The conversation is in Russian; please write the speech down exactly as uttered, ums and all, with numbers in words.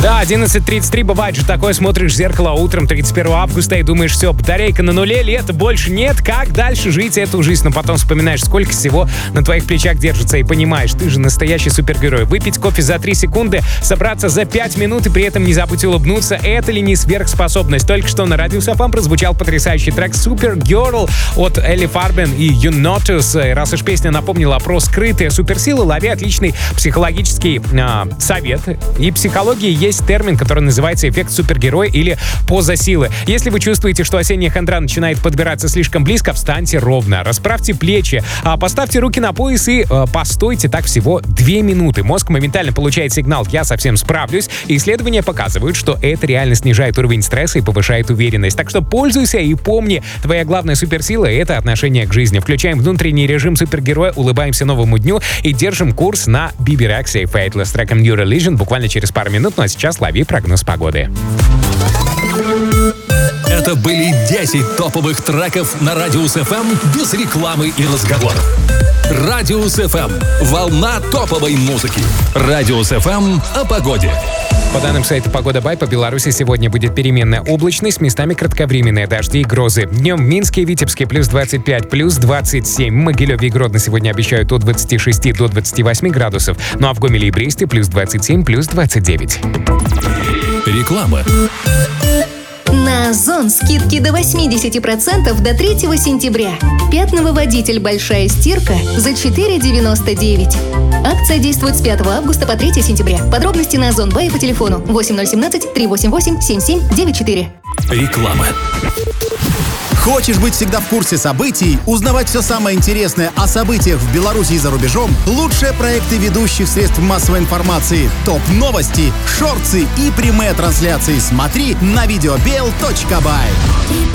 Да, одиннадцать тридцать три, бывает же такое, смотришь в зеркало утром тридцать первого августа и думаешь, все, батарейка на нуле, лета больше нет, как дальше жить эту жизнь? Но потом вспоминаешь, сколько всего на твоих плечах держится, и понимаешь, ты же настоящий супергерой. Выпить кофе за три секунды, собраться за пять минут и при этом не забудь улыбнуться, это ли не сверхспособность? Только что на радио Сафам прозвучал потрясающий трек Supergirl от Элли Фарбен и You Notice. Раз уж песня напомнила про скрытые суперсилы, лови отличный психологический э, совет. И в психологии есть термин, который называется эффект супергероя или поза силы. Если вы чувствуете, что осенняя хандра начинает подбираться слишком близко, встаньте ровно, расправьте плечи, поставьте руки на пояс и э, постойте так всего две минуты. Мозг моментально получает сигнал «я совсем справлюсь», и исследования показывают, что это реально снижает уровень стресса и повышает уверенность. Так что пользуйся и помни, твоя главная суперсила — это отношение к жизни. Включаем внутренний режим супергероя, улыбаемся новому дню и держим курс на би би Rexha и Faithless с треком New Religion буквально через пару минут. Ну а сейчас лови прогноз погоды. Это были десять топовых треков на Радио Сафам без рекламы и разговоров. Радио Сафам. Волна топовой музыки. Радио Сафам о погоде. По данным сайта Погода Бай, по Беларуси сегодня будет переменная облачность, местами кратковременные дожди и грозы. Днем в Минске и Витебске плюс двадцать пять, плюс двадцать семь. В Могилеве и Гродно сегодня обещают от двадцати шести до двадцати восьми градусов. Ну а в Гомеле и Бресте плюс двадцать семь, плюс двадцать девять. Реклама. На Озон скидки до восемьдесят процентов до третьего сентября. Пятновыводитель «Большая стирка» за четыре девяносто девять. Акция действует с пятого августа по третьего сентября. Подробности на Озон Бай по телефону восемь ноль один семь три восемь восемь семь семь девять четыре. Реклама. Хочешь быть всегда в курсе событий, узнавать все самое интересное о событиях в Беларуси и за рубежом? Лучшие проекты ведущих средств массовой информации, топ-новости, шорты и прямые трансляции смотри на видеобел точка бай.